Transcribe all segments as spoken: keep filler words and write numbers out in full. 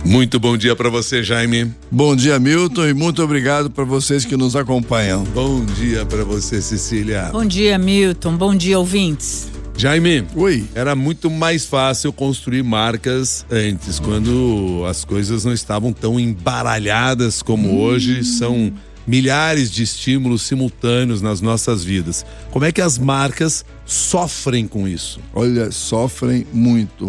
Muito bom dia para você, Jaime. Bom dia, Milton, e muito obrigado para vocês que nos acompanham. Bom dia para você, Cecília. Bom dia, Milton. Bom dia, ouvintes. Jaime, Oi. Era muito mais fácil construir marcas antes, quando as coisas não estavam tão embaralhadas como hum. hoje. São milhares de estímulos simultâneos nas nossas vidas. Como é que as marcas sofrem com isso? Olha, sofrem muito.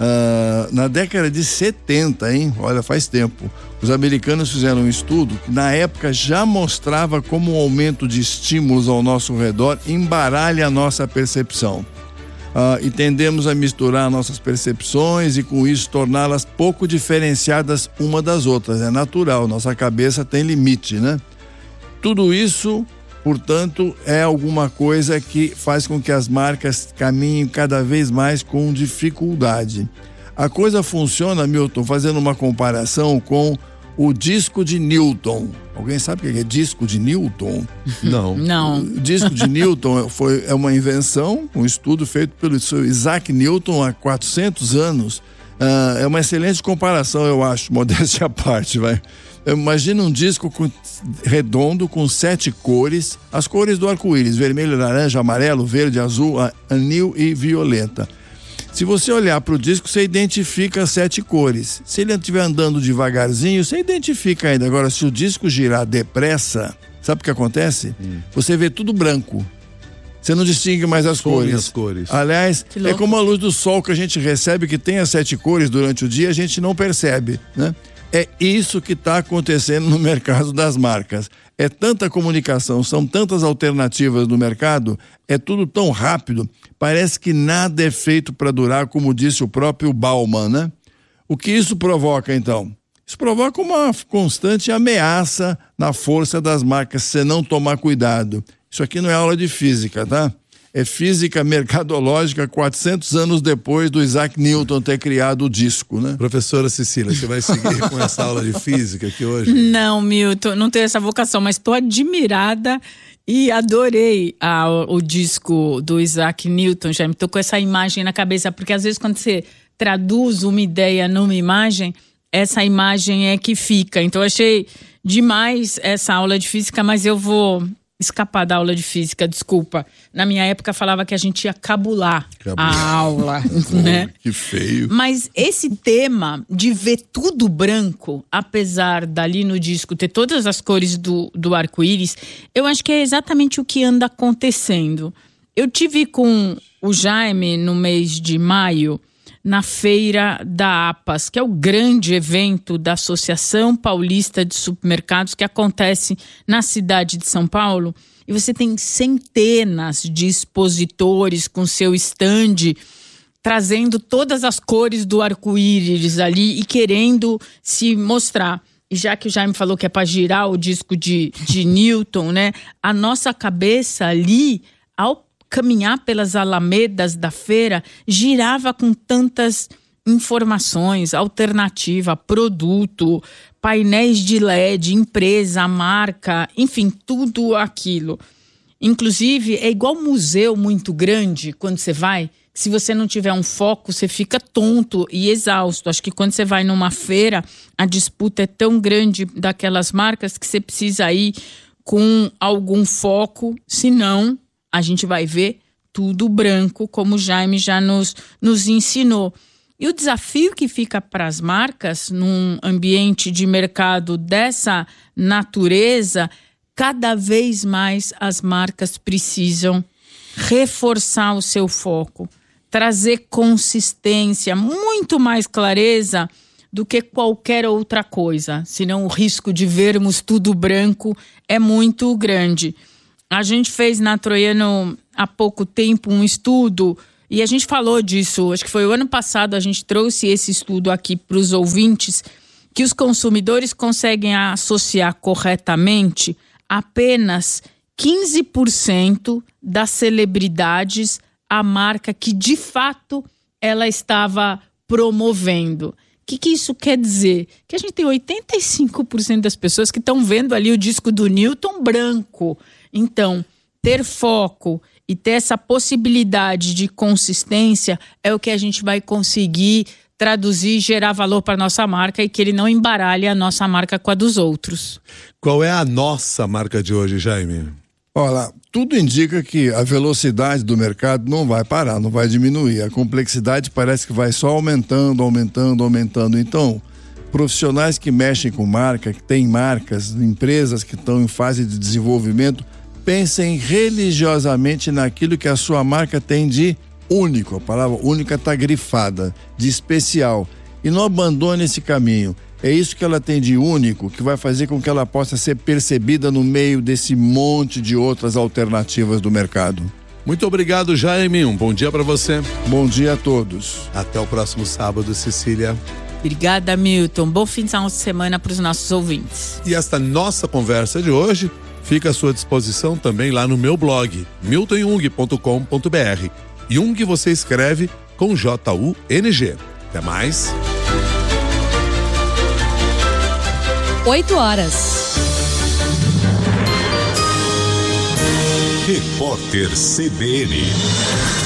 Uh, na década de setenta, hein? Olha, faz tempo. Os americanos fizeram um estudo que na época já mostrava como o aumento de estímulos ao nosso redor embaralha a nossa percepção. Uh, e tendemos a misturar nossas percepções e com isso torná-las pouco diferenciadas uma das outras. É natural, nossa cabeça tem limite, né? Tudo isso, portanto, é alguma coisa que faz com que as marcas caminhem cada vez mais com dificuldade. A coisa funciona, Milton, fazendo uma comparação com o disco de Newton. Alguém sabe o que é disco de Newton? Não. Não. O disco de Newton foi, é uma invenção, um estudo feito pelo Isaac Newton há quatrocentos anos. Uh, é uma excelente comparação, eu acho, modéstia à parte, vai. Imagina um disco com, redondo com sete cores, as cores do arco-íris: vermelho, laranja, amarelo, verde, azul, anil e violeta. Se você olhar para o disco, você identifica as sete cores. Se ele estiver andando devagarzinho, você identifica ainda. Agora, se o disco girar depressa, sabe o que acontece? Hum. Você vê tudo branco. Você não distingue mais as cores. as cores. Aliás, é como a luz do sol que a gente recebe, que tem as sete cores durante o dia, a gente não percebe, né? É isso que está acontecendo no mercado das marcas. É tanta comunicação, são tantas alternativas no mercado, é tudo tão rápido, parece que nada é feito para durar, como disse o próprio Bauman, né? O que isso provoca, então? Isso provoca uma constante ameaça na força das marcas, se você não tomar cuidado. Isso aqui não é aula de física, tá? É física mercadológica quatrocentos anos depois do Isaac Newton ter criado o disco, né? Professora Cecília, você vai seguir com essa aula de física aqui hoje? Não, Milton, não tenho essa vocação, mas estou admirada e adorei a, o disco do Isaac Newton. Já me tô com essa imagem na cabeça, porque às vezes quando você traduz uma ideia numa imagem, essa imagem é que fica. Então eu achei demais essa aula de física, mas eu vou escapar da aula de física, desculpa. Na minha época falava que a gente ia cabular, cabular. a aula, né? Que feio. Mas esse tema de ver tudo branco, apesar dali no disco ter todas as cores do, do arco-íris, eu acho que é exatamente o que anda acontecendo. Eu tive com o Jaime no mês de maio, na feira da APAS, que é o grande evento da Associação Paulista de Supermercados, que acontece na cidade de São Paulo, e você tem centenas de expositores com seu stand, trazendo todas as cores do arco-íris ali e querendo se mostrar. E já que o Jaime falou que é para girar o disco de, de Newton, né? A nossa cabeça ali, ao caminhar pelas alamedas da feira, girava com tantas informações, alternativa, produto, painéis de L E D, empresa, marca, enfim, tudo aquilo. Inclusive, é igual museu muito grande, quando você vai, se você não tiver um foco, você fica tonto e exausto. Acho que quando você vai numa feira, a disputa é tão grande daquelas marcas que você precisa ir com algum foco, senão a gente vai ver tudo branco, como o Jaime já nos, nos ensinou. E o desafio que fica para as marcas, num ambiente de mercado dessa natureza, cada vez mais as marcas precisam reforçar o seu foco, trazer consistência, muito mais clareza do que qualquer outra coisa. Senão o risco de vermos tudo branco é muito grande. A gente fez na Troiano há pouco tempo um estudo e a gente falou disso, acho que foi o ano passado, a gente trouxe esse estudo aqui para os ouvintes, que os consumidores conseguem associar corretamente apenas quinze por cento das celebridades à marca que de fato ela estava promovendo. O que, que isso quer dizer? Que a gente tem oitenta e cinco por cento das pessoas que estão vendo ali o disco do Newton branco. Então, ter foco e ter essa possibilidade de consistência é o que a gente vai conseguir traduzir, gerar valor para nossa marca e que ele não embaralhe a nossa marca com a dos outros. Qual é a nossa marca de hoje, Jaime? Olha, tudo indica que a velocidade do mercado não vai parar, não vai diminuir. A complexidade parece que vai só aumentando, aumentando, aumentando. Então, profissionais que mexem com marca, que têm marcas, empresas que estão em fase de desenvolvimento, pensem religiosamente naquilo que a sua marca tem de único. A palavra única está grifada, de especial. E não abandone esse caminho. É isso que ela tem de único, que vai fazer com que ela possa ser percebida no meio desse monte de outras alternativas do mercado. Muito obrigado, Jaime. Um bom dia para você. Bom dia a todos. Até o próximo sábado, Cecília. Obrigada, Milton. Bom fim de semana para os nossos ouvintes. E esta nossa conversa de hoje fica à sua disposição também lá no meu blog, milton jung ponto com ponto b r. Jung você escreve com J U N G. Até mais. oito horas. Repórter C B N.